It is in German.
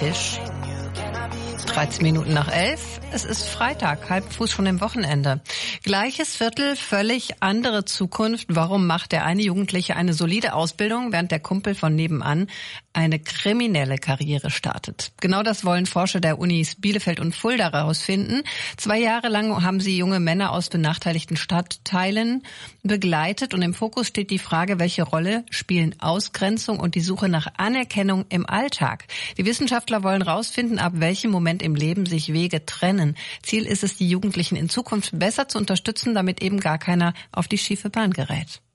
Tisch. 13 Minuten nach 11. Es ist Freitag, Halbfuß schon im Wochenende. Gleiches Viertel, völlig andere Zukunft. Warum macht der eine Jugendliche eine solide Ausbildung, während der Kumpel von nebenan eine kriminelle Karriere startet? Genau das wollen Forscher der Unis Bielefeld und Fulda herausfinden. 2 Jahre lang haben sie junge Männer aus benachteiligten Stadtteilen begleitet und im Fokus steht die Frage, welche Rolle spielen Ausgrenzung und die Suche nach Anerkennung im Alltag? Die Wissenschaftler wollen herausfinden, ab welchem Moment im Leben sich Wege trennen. Ziel ist es, die Jugendlichen in Zukunft besser zu unterstützen, damit eben gar keiner auf die schiefe Bahn gerät.